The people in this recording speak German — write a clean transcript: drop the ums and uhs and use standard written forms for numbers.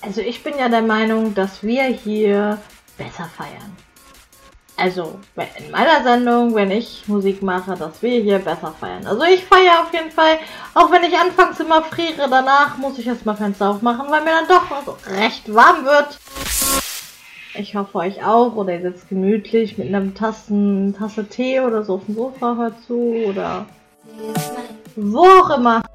Also ich bin ja der Meinung, dass wir hier besser feiern. Also in meiner Sendung, wenn ich Musik mache, dass wir hier besser feiern. Also ich feiere auf jeden Fall, auch wenn ich anfangs immer friere, danach muss ich erstmal Fenster aufmachen, weil mir dann doch recht warm wird. Ich hoffe euch auch, oder ihr sitzt gemütlich mit einer Tasse Tee oder so auf dem Sofa, hört zu, oder wo auch immer.